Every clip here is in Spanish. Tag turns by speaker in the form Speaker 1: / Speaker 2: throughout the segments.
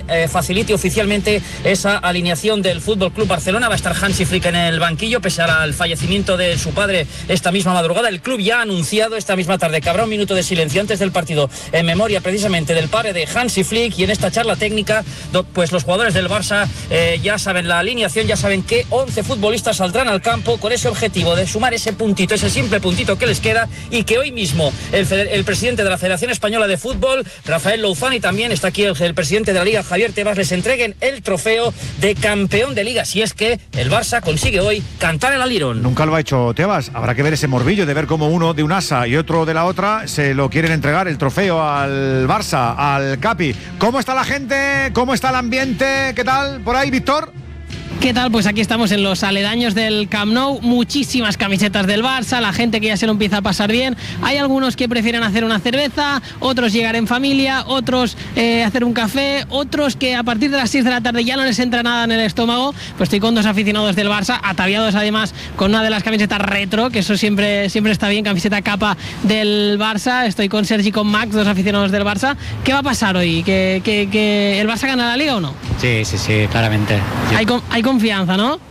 Speaker 1: facilite oficialmente esa alineación del Fútbol Club Barcelona. Va a estar Hansi Flick en el banquillo, pese al fallecimiento de su padre esta misma madrugada. El club ya ha anunciado esta misma tarde que habrá un minuto de silencio antes del partido en memoria precisamente del padre de Hansi Flick, y en esta charla técnica pues los jugadores del Barça ya saben la alineación, ya saben que 11 futbolistas saldrán al campo con ese objetivo de sumar ese puntito, ese simple puntito que les queda, y que hoy mismo el presidente de la Federación Española de Fútbol, Rafael Louzán, y también está aquí el presidente de la Liga, Javier Tebas, les entreguen el trofeo de campeón de Liga, si es que el Barça consigue hoy cantar el alirón.
Speaker 2: Nunca lo ha hecho Tebas. Habrá que ver ese morbillo de ver cómo uno de un asa y otro de la otra se lo quieren entregar el trofeo al Barça, al Capi. ¿Cómo está la gente? ¿Cómo está el ambiente? ¿Qué tal por ahí, Víctor?
Speaker 3: ¿Qué tal? Pues aquí estamos en los aledaños del Camp Nou, muchísimas camisetas del Barça, la gente que ya se lo empieza a pasar bien. Hay algunos que prefieren hacer una cerveza, otros llegar en familia, otros hacer un café, otros que a partir de las 6 de la tarde ya no les entra nada en el estómago. Pues estoy con dos aficionados del Barça, ataviados además con una de las camisetas retro, que eso siempre está bien, camiseta capa del Barça. Estoy con Sergi y con Max, dos aficionados del Barça. ¿Qué va a pasar hoy? ¿Que el Barça gana la Liga o no?
Speaker 4: Sí, claramente.
Speaker 3: Hay confianza, ¿no?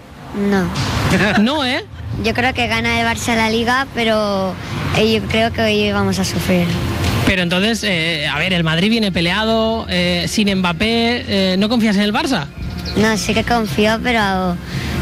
Speaker 5: No.
Speaker 3: No, ¿eh?
Speaker 5: Yo creo que gana el Barça la Liga, pero yo creo que hoy vamos a sufrir.
Speaker 3: Pero entonces, a ver, el Madrid viene peleado, sin Mbappé, ¿no confías en el Barça?
Speaker 5: No, sí que confío, pero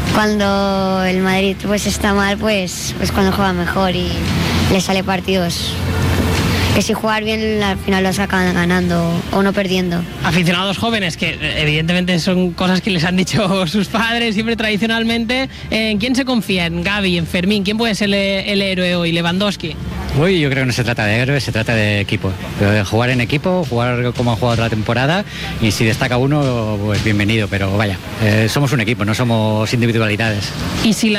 Speaker 5: cuando el Madrid pues está mal, pues cuando juega mejor y le sale partidos. Que si jugar bien al final los acaban ganando o no perdiendo.
Speaker 3: Aficionados jóvenes que evidentemente son cosas que les han dicho sus padres siempre tradicionalmente. ¿En quién se confía? ¿En Gavi, en Fermín? ¿Quién puede ser el héroe hoy? ¿Lewandowski?
Speaker 4: Hoy yo creo que no se trata de héroes, se trata de equipo. Pero de jugar en equipo, jugar como han jugado toda la temporada, y si destaca uno, pues bienvenido. Pero vaya, somos un equipo, no somos individualidades.
Speaker 3: Y si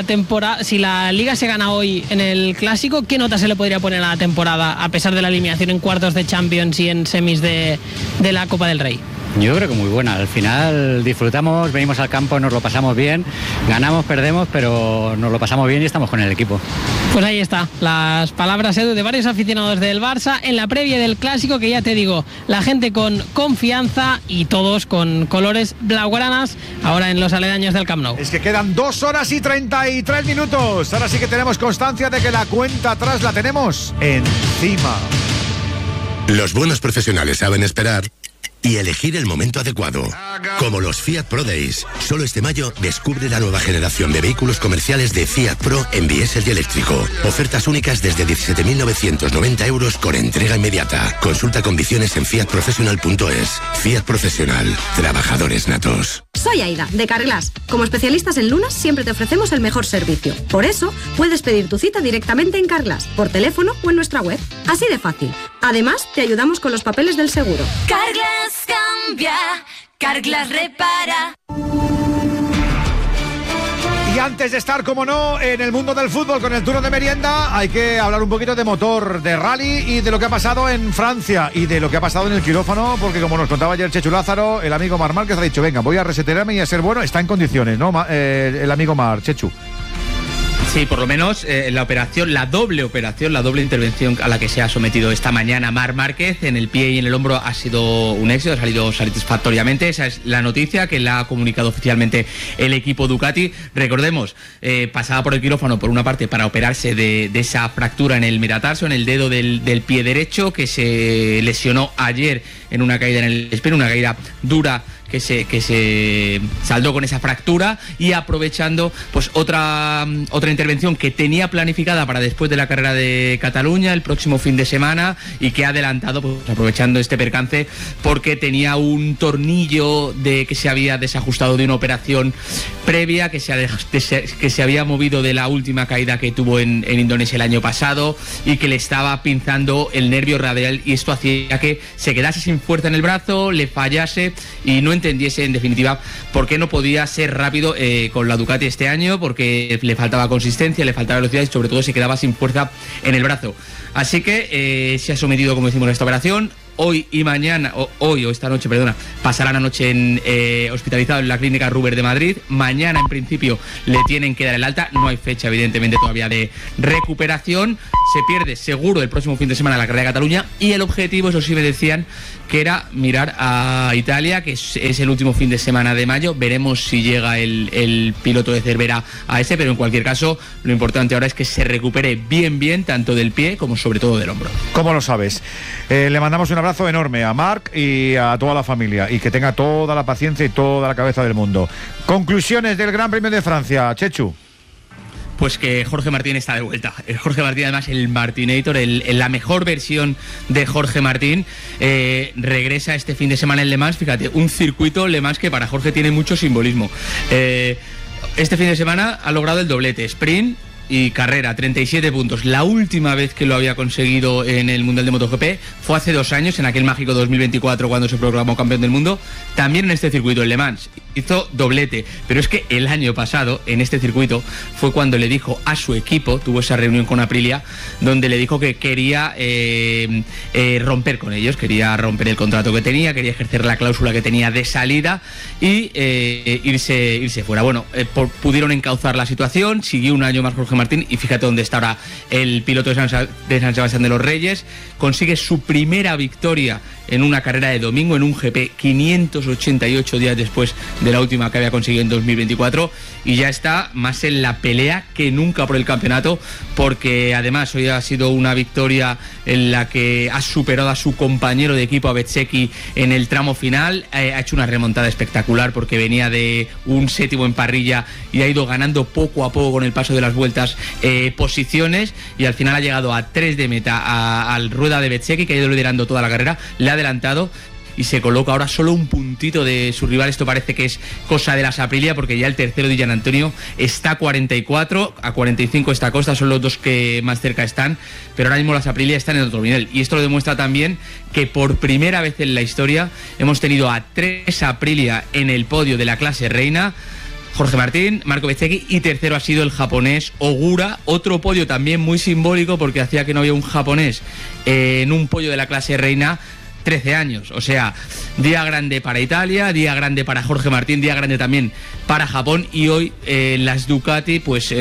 Speaker 3: la Liga se gana hoy en el Clásico, ¿qué nota se le podría poner a la temporada a pesar de la eliminación en cuartos de Champions y en semis de la Copa del Rey?
Speaker 4: Yo creo que muy buena. Al final disfrutamos, venimos al campo, nos lo pasamos bien, ganamos, perdemos, pero nos lo pasamos bien y estamos con el equipo.
Speaker 3: Pues ahí está, las palabras, Edu, de varios aficionados del Barça en la previa del Clásico, que ya te digo, la gente con confianza y todos con colores blaugranas, ahora en los aledaños del Camp Nou.
Speaker 2: Es que quedan 2 horas y 33 minutos. Ahora sí que tenemos constancia de que la cuenta atrás la tenemos encima.
Speaker 6: Los buenos profesionales saben esperar y elegir el momento adecuado. Como los Fiat Pro Days. Solo este mayo descubre la nueva generación de vehículos comerciales de Fiat Pro en diésel y eléctrico. Ofertas únicas desde 17.990 euros con entrega inmediata. Consulta condiciones en fiatprofessional.es. Fiat Profesional. Trabajadores natos.
Speaker 7: Soy Aida, de Carglass. Como especialistas en lunas, siempre te ofrecemos el mejor servicio. Por eso, puedes pedir tu cita directamente en Carglass, por teléfono o en nuestra web. Así de fácil. Además, te ayudamos con los papeles del seguro.
Speaker 8: Carglass cambia, Carglass repara.
Speaker 2: Y antes de estar, como no, en el mundo del fútbol con el turno de merienda, hay que hablar un poquito de motor, de rally y de lo que ha pasado en Francia y de lo que ha pasado en el quirófano, porque como nos contaba ayer Chechu Lázaro, el amigo Mar Márquez ha dicho, venga, voy a resetearme y a ser bueno. Está en condiciones, ¿no? El amigo Mar, Chechu.
Speaker 9: Sí, por lo menos la doble intervención a la que se ha sometido esta mañana Marc Márquez en el pie y en el hombro ha sido un éxito, ha salido satisfactoriamente. Esa es la noticia que la ha comunicado oficialmente el equipo Ducati. Recordemos, pasaba por el quirófano por una parte para operarse de esa fractura en el metatarso, en el dedo del pie derecho, que se lesionó ayer en una caída en el espino, una caída dura que se saldó con esa fractura, y aprovechando pues otra intervención que tenía planificada para después de la carrera de Cataluña el próximo fin de semana, y que ha adelantado, pues aprovechando este percance porque tenía un tornillo que se había desajustado de una operación previa, que se había movido de la última caída que tuvo en Indonesia el año pasado, y que le estaba pinzando el nervio radial, y esto hacía que se quedase sin fuerza en el brazo, le fallase y no entendiese en definitiva por qué no podía ser rápido con la Ducati este año, porque le faltaba consistencia, le faltaba velocidad y sobre todo se quedaba sin fuerza en el brazo. Así que se ha sometido, como decimos, a esta operación. hoy y mañana, hoy o esta noche, perdona, pasará la noche hospitalizado en la clínica Ruber de Madrid. Mañana, en principio, le tienen que dar el alta. No hay fecha, evidentemente, todavía de recuperación. Se pierde seguro el próximo fin de semana la carrera de Cataluña, y el objetivo, eso sí me decían, que era mirar a Italia, que es el último fin de semana de mayo. Veremos si llega el piloto de Cervera a ese, pero en cualquier caso lo importante ahora es que se recupere bien, tanto del pie como sobre todo del hombro.
Speaker 2: ¿Cómo lo sabes? Le mandamos un abrazo enorme a Marc y a toda la familia, y que tenga toda la paciencia y toda la cabeza del mundo. Conclusiones del Gran Premio de Francia, Chechu.
Speaker 9: Pues que Jorge Martín está de vuelta. Jorge Martín, además, el Martinator, la mejor versión de Jorge Martín, regresa este fin de semana en Le Mans. Fíjate, un circuito Le Mans que para Jorge tiene mucho simbolismo. Este fin de semana ha logrado el doblete, sprint y carrera, 37 puntos. La última vez que lo había conseguido en el Mundial de MotoGP fue hace 2 años, en aquel mágico 2024, cuando se proclamó campeón del mundo. También en este circuito, en Le Mans, hizo doblete. Pero es que el año pasado, en este circuito, fue cuando le dijo a su equipo, tuvo esa reunión con Aprilia, donde le dijo que quería romper con ellos, quería romper el contrato que tenía, quería ejercer la cláusula que tenía de salida y irse fuera. Bueno, pudieron encauzar la situación, siguió un año más Jorge Martín, y fíjate dónde está ahora el piloto de San Sebastián de los Reyes. Consigue su primera victoria en una carrera de domingo, en un GP, 588 días después de la última que había conseguido en 2024, y ya está más en la pelea que nunca por el campeonato, porque además hoy ha sido una victoria en la que ha superado a su compañero de equipo, a Bezzecchi, en el tramo final. Ha hecho una remontada espectacular, porque venía de un 7º en parrilla y ha ido ganando poco a poco con el paso de las vueltas posiciones, y al final ha llegado a 3 de meta al rueda de Bezzecchi, que ha ido liderando toda la carrera. Le ha adelantado y se coloca ahora solo un puntito de su rival. Esto parece que es cosa de las Aprilia, porque ya el tercero de Gian Antonio está a 44, a 45 está Costa, son los dos que más cerca están, pero ahora mismo las Aprilia están en otro nivel, y esto lo demuestra también que por primera vez en la historia hemos tenido a 3 Aprilia en el podio de la clase reina: Jorge Martín, Marco Bezzecchi, y tercero ha sido el japonés Ogura. Otro podio también muy simbólico, porque hacía que no había un japonés en un podio de la clase reina 13 años. O sea, día grande para Italia, día grande para Jorge Martín, día grande también para Japón, y hoy las Ducati, pues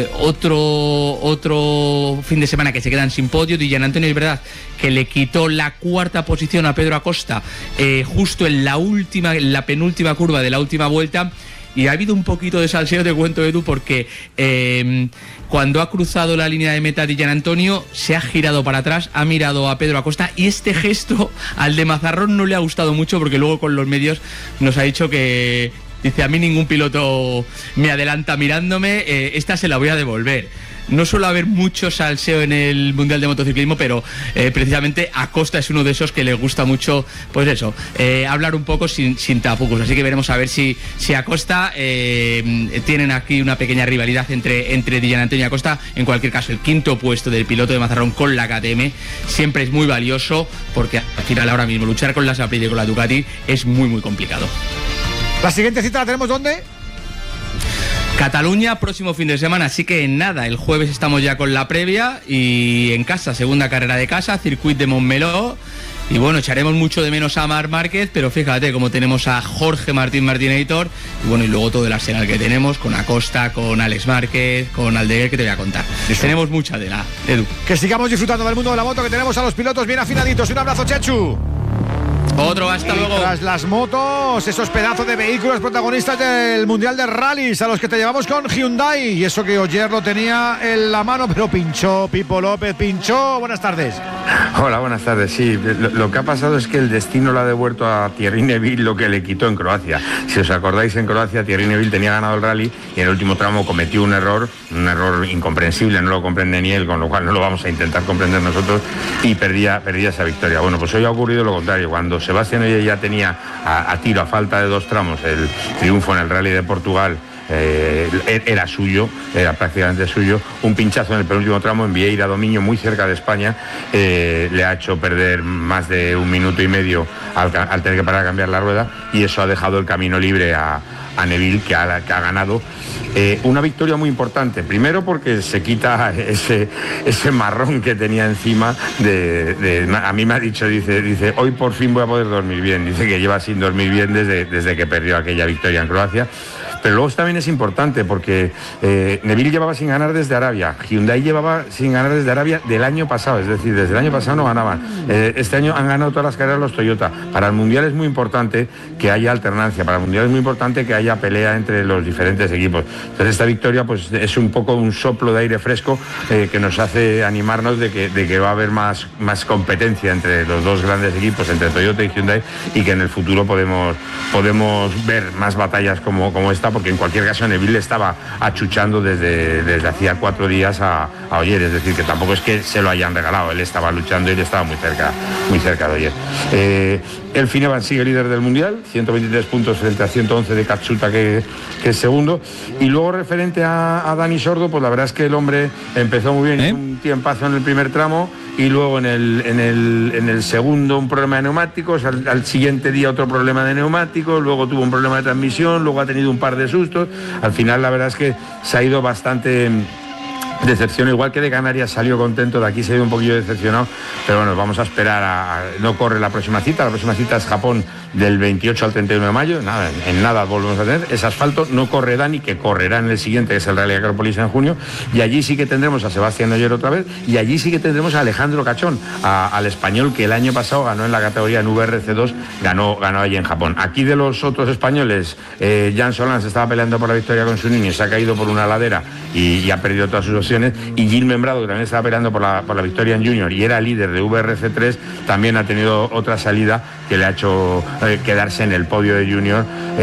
Speaker 9: otro fin de semana que se quedan sin podio. Gian Antonio, es verdad que le quitó la 4ª posición a Pedro Acosta justo en la penúltima curva de la última vuelta. Y ha habido un poquito de salseo, te cuento, Edu, porque cuando ha cruzado la línea de meta de Gian Antonio, se ha girado para atrás, ha mirado a Pedro Acosta, y este gesto al de Mazarrón no le ha gustado mucho, porque luego con los medios nos ha dicho que, dice, a mí ningún piloto me adelanta mirándome, esta se la voy a devolver. No suele haber mucho salseo en el Mundial de Motociclismo, pero precisamente Acosta es uno de esos que le gusta mucho, pues eso, hablar un poco sin tapujos. Así que veremos a ver si Acosta, tienen aquí una pequeña rivalidad entre Gian Antonio y Acosta. En cualquier caso, el 5º puesto del piloto de Mazarrón con la KTM siempre es muy valioso, porque al final ahora mismo luchar con las Aprilia y con la Ducati es muy, muy complicado.
Speaker 2: ¿La siguiente cita la tenemos dónde?
Speaker 9: Cataluña, próximo fin de semana, así que nada, el jueves estamos ya con la previa, y en casa, segunda carrera de casa, Circuit de Montmeló. Y bueno, echaremos mucho de menos a Marc Márquez, pero fíjate cómo tenemos a Jorge Martín Martinator, y bueno, y luego todo el arsenal que tenemos con Acosta, con Alex Márquez, con Aldeguer, que te voy a contar. Eso. Tenemos mucha tela, Edu.
Speaker 2: Que sigamos disfrutando del mundo de la moto, que tenemos a los pilotos bien afinaditos. Un abrazo, Chechu.
Speaker 9: Otro, hasta luego.
Speaker 2: Tras las motos, esos pedazos de vehículos protagonistas del Mundial de Rallys, a los que te llevamos con Hyundai. Y eso que Ogier lo tenía en la mano, pero pinchó. Pipo López pinchó. Buenas tardes.
Speaker 10: Hola, buenas tardes. Sí, lo que ha pasado es que el destino le ha devuelto a Thierry Neuville lo que le quitó en Croacia. Si os acordáis, en Croacia Thierry Neuville tenía ganado el rally, y en el último tramo cometió un error incomprensible, no lo comprende ni él, con lo cual no lo vamos a intentar comprender nosotros, y perdía esa victoria. Bueno, pues hoy ha ocurrido lo contrario. Cuando Sebastián Ogier ya tenía a tiro, a falta de 2 tramos, el triunfo en el Rally de Portugal era suyo, era prácticamente suyo. Un pinchazo en el penúltimo tramo en Vieira Dominio, muy cerca de España, le ha hecho perder más de 1 minuto y medio al tener que parar a cambiar la rueda, y eso ha dejado el camino libre a Neville, que ha ganado. Una victoria muy importante, primero porque se quita ese marrón que tenía encima a mí me ha dicho, dice, hoy por fin voy a poder dormir bien. Dice que lleva sin dormir bien desde que perdió aquella victoria en Croacia. Pero luego también es importante porque Neville llevaba sin ganar desde Arabia, Hyundai llevaba sin ganar desde Arabia del año pasado, es decir, desde el año pasado no ganaban. Este año han ganado todas las carreras los Toyota. Para el Mundial es muy importante que haya alternancia, para el Mundial es muy importante que haya pelea entre los diferentes equipos. Entonces esta victoria pues es un poco un soplo de aire fresco que nos hace animarnos de que va a haber más competencia entre los dos grandes equipos, entre Toyota y Hyundai, y que en el futuro podemos ver más batallas como esta, porque en cualquier caso Neville estaba achuchando desde hacía 4 días a Ogier, es decir, que tampoco es que se lo hayan regalado, él estaba luchando y él estaba muy cerca de Ogier. El Finevan sigue líder del Mundial, 123 puntos frente a 111 de Katsuta, que es segundo. Y luego referente a Dani Sordo, pues la verdad es que el hombre empezó muy bien, un tiempazo en el primer tramo, y luego en el segundo un problema de neumáticos, al siguiente día otro problema de neumáticos, luego tuvo un problema de transmisión, luego ha tenido un par de sustos. Al final la verdad es que se ha ido bastante decepción, igual que de Canarias salió contento, de aquí se ha ido un poquillo decepcionado, pero bueno, vamos a esperar no corre la próxima cita es Japón del 28 al 31 de mayo, en nada volvemos a tener, es asfalto, no corre Dani, que correrá en el siguiente, que es el Rally Acrópolis en junio, y allí sí que tendremos a Sebastián Ogier otra vez, y allí sí que tendremos a Alejandro Cachón, al español que el año pasado ganó en la categoría en VRC2, ganó allí en Japón. Aquí de los otros españoles, Jan Solans estaba peleando por la victoria con su niño, se ha caído por una ladera y ha perdido todas sus opciones, y Gil Membrado, que también estaba peleando por la victoria en Junior y era líder de VRC3, también ha tenido otra salida que le ha hecho quedarse en el podio de Junior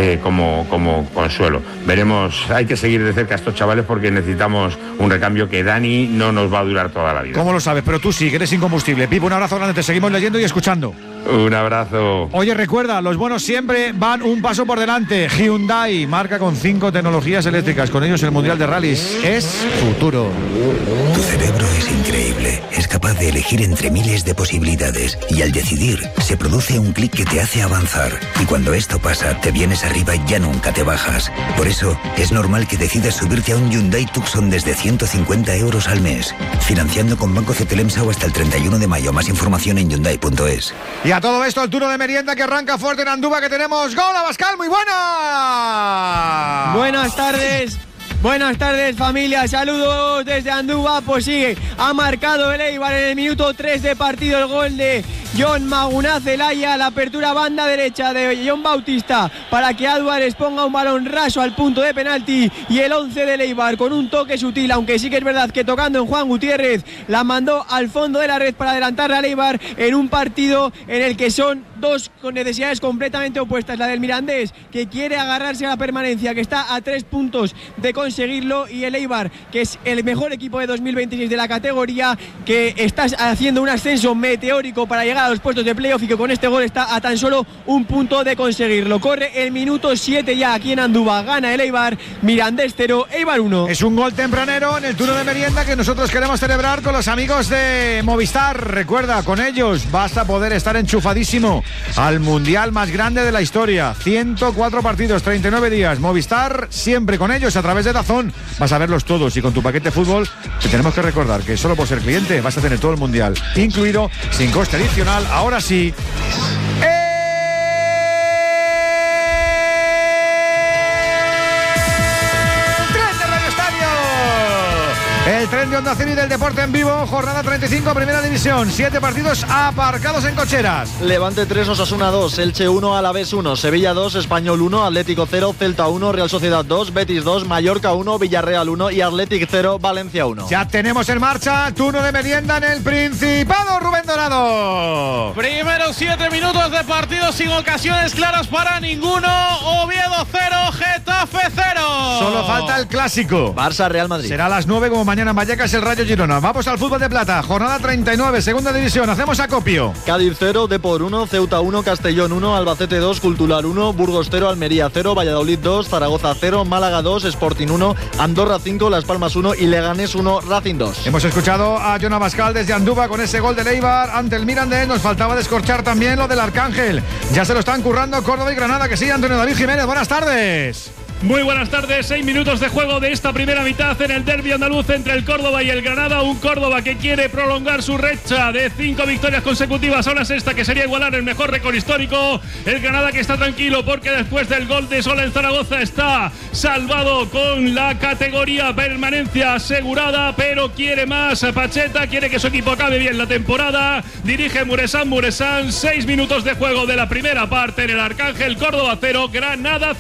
Speaker 10: como consuelo. Veremos, hay que seguir de cerca a estos chavales porque necesitamos un recambio, que Dani no nos va a durar toda la vida.
Speaker 2: ¿Cómo lo sabes? Pero tú sí, que eres incombustible. Pipo, un abrazo grande, te seguimos leyendo y escuchando.
Speaker 10: Un abrazo.
Speaker 2: Oye, recuerda, los buenos siempre van un paso por delante. Hyundai, marca con 5 tecnologías eléctricas. Con ellos el Mundial de Rallys es futuro.
Speaker 11: Tu cerebro es increíble. Es capaz de elegir entre miles de posibilidades. Y al decidir, se produce un clic que te hace avanzar. Y cuando esto pasa, te vienes arriba y ya nunca te bajas. Por eso, es normal que decidas subirte a un Hyundai Tucson desde 150 euros al mes. Financiando con Banco Cetelemsau hasta el 31 de mayo. Más información en Hyundai.es.
Speaker 2: Y a todo esto el turno de merienda que arranca fuerte en Andúba, que tenemos gol, Abascal, muy buena.
Speaker 12: Buenas tardes familia, saludos desde Andúba. Pues sigue, ha marcado el Eibar en el minuto 3 de partido el gol de Jon Magunaz Zelaya, la apertura banda derecha de Jon Bautista para que Álvarez ponga un balón raso al punto de penalti, y el 11 del Eibar con un toque sutil, aunque sí que es verdad que tocando en Juan Gutiérrez la mandó al fondo de la red para adelantar al Eibar en un partido en el que son dos con necesidades completamente opuestas, la del Mirandés, que quiere agarrarse a la permanencia, que está a 3 puntos de conseguirlo, y el Eibar, que es el mejor equipo de 2026 de la categoría, que está haciendo un ascenso meteórico para llegar a los puestos de playoff y que con este gol está a tan solo 1 punto de conseguirlo. Corre el minuto 7 ya aquí en Andúba, gana el Eibar, Mirandés 0, Eibar 1.
Speaker 2: Es un gol tempranero en el turno de merienda que nosotros queremos celebrar con los amigos de Movistar. Recuerda, con ellos vas a poder estar enchufadísimo al Mundial más grande de la historia. 104 partidos, 39 días. Movistar, siempre con ellos a través de DAZN. Vas a verlos todos, y con tu paquete fútbol te tenemos que recordar que solo por ser cliente vas a tener todo el Mundial incluido, sin coste adicional. Ahora sí, el tren de Onda Cero y del deporte en vivo, jornada 35, primera división, 7 partidos aparcados en cocheras.
Speaker 13: Levante 3, Osasuna 2, Elche 1, Alavés 1, Sevilla 2, Español 1, Atlético 0, Celta 1, Real Sociedad 2, Betis 2, Mallorca 1, Villarreal 1 y Athletic 0, Valencia 1.
Speaker 2: Ya tenemos en marcha turno de merienda en el Principado, Rubén Dorado.
Speaker 14: Primeros 7 minutos de partido sin ocasiones claras para ninguno. Oviedo 0, Getafe 0.
Speaker 2: Solo falta el clásico.
Speaker 13: Barça-Real Madrid.
Speaker 2: Será a las 9 como mañana en Vallecas el Rayo Girona. Vamos al fútbol de plata, jornada 39, segunda división, hacemos acopio.
Speaker 13: Cádiz 0, Depor 1, Ceuta 1, Castellón 1, Albacete 2, Cultural 1, Burgos 0, Almería 0, Valladolid 2, Zaragoza 0, Málaga 2, Sporting 1, Andorra 5, Las Palmas 1 y Leganés 1, Racing 2.
Speaker 2: Hemos escuchado a Jon Abascal desde Andúba con ese gol de Eibar ante el Mirandés. Nos faltaba descorchar también lo del Arcángel. Ya se lo están currando Córdoba y Granada, que sí, Antonio David Jiménez. Buenas tardes.
Speaker 15: Muy buenas tardes, 6 minutos de juego de esta primera mitad en el derbi andaluz entre el Córdoba y el Granada. Un Córdoba que quiere prolongar su racha de 5 victorias consecutivas a una sexta, que sería igualar el mejor récord histórico. El Granada que está tranquilo porque después del gol de Sola en Zaragoza está salvado con la categoría permanencia asegurada, pero quiere más. Pacheta quiere que su equipo acabe bien la temporada. Dirige Muresan, 6 minutos de juego de la primera parte en el Arcángel. Córdoba 0, Granada